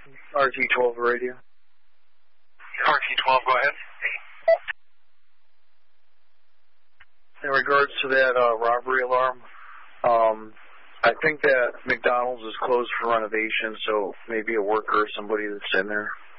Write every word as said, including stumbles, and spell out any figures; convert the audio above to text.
R T twelve radio. R T twelve, go ahead. In regards to that uh, robbery alarm, um, I think that McDonald's is closed for renovation, so maybe a worker or somebody that's in there